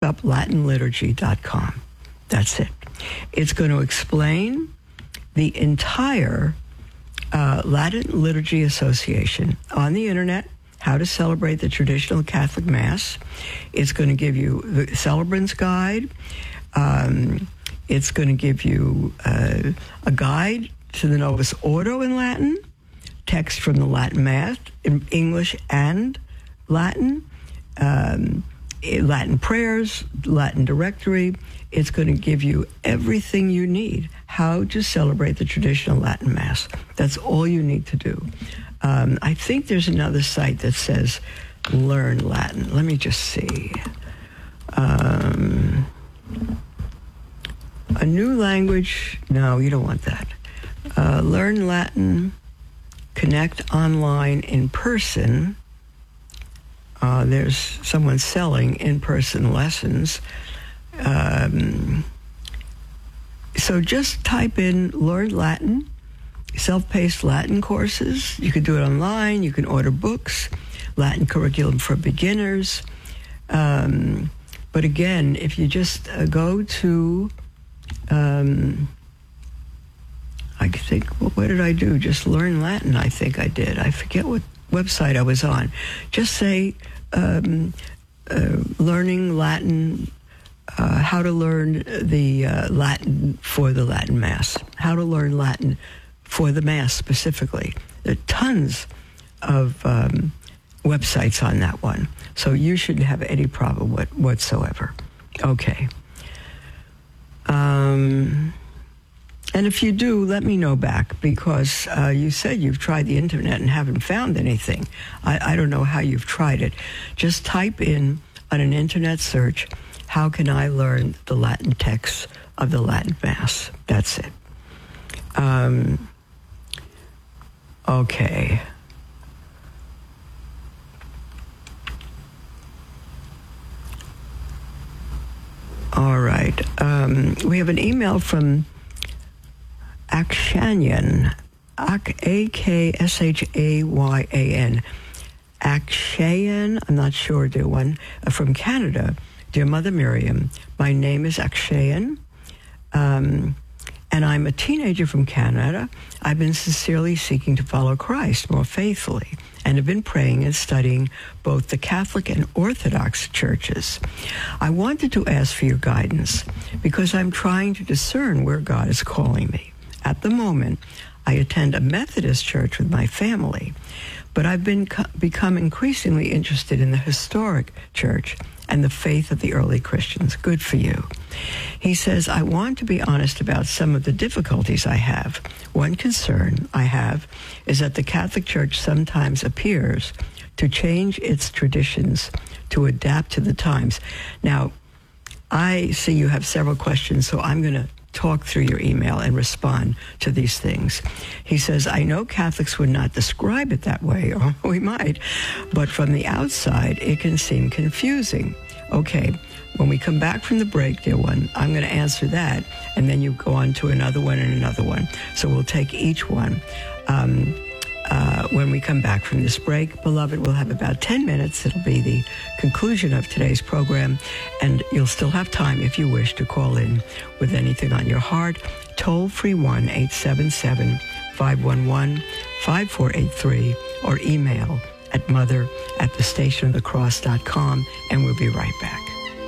up LatinLiturgy.com. That's it. It's going to explain the entire Latin Liturgy Association on the internet, how to celebrate the traditional Catholic Mass. It's going to give you the celebrant's guide. It's going to give you a guide to the Novus Ordo in Latin, text from the Latin Mass in English and Latin, Latin prayers, Latin directory. It's going to give you everything you need, how to celebrate the traditional Latin Mass. That's all you need to do. I think there's another site that says Learn Latin. Let me just see. A new language. No, you don't want that. Learn Latin, connect online in person. There's someone selling in-person lessons. So just type in Learn Latin, self-paced Latin courses. You can do it online. You can order books, Latin curriculum for beginners. But again, if you just go to, I think, well, what did I do? Just Learn Latin, I think I did. I forget what website I was on. Just say learning Latin, how to learn the Latin for the Latin Mass, how to learn Latin for the Mass specifically. There are tons of websites on that one, so you shouldn't have any problem whatsoever. Okay. And if you do, let me know back, because you said you've tried the internet and haven't found anything. I don't know how you've tried it. Just type in on an internet search, how can I learn the Latin texts of the Latin Mass? That's it. Okay. All right. We have an email from Akshayan, Akshayan. Akshayan, I'm not sure, dear one, from Canada. Dear Mother Miriam, my name is Akshayan, and I'm a teenager from Canada. I've been sincerely seeking to follow Christ more faithfully and have been praying and studying both the Catholic and Orthodox churches. I wanted to ask for your guidance because I'm trying to discern where God is calling me. At the moment, I attend a Methodist church with my family, but I've become increasingly interested in the historic church and the faith of the early Christians. Good for you. He says, I want to be honest about some of the difficulties I have. One concern I have is that the Catholic Church sometimes appears to change its traditions to adapt to the times. Now, I see you have several questions, so I'm going to talk through your email and respond to these things. He says, I know Catholics would not describe it that way, or we might, but from the outside, it can seem confusing. Okay, when we come back from the break, dear one, I'm going to answer that, and then you go on to another one and another one. So we'll take each one. When we come back from this break, beloved, we'll have about 10 minutes. It'll be the conclusion of today's program, and you'll still have time, if you wish, to call in with anything on your heart. Toll-free 1-877-511-5483, or email at mother@thestationofthecross.com, and we'll be right back.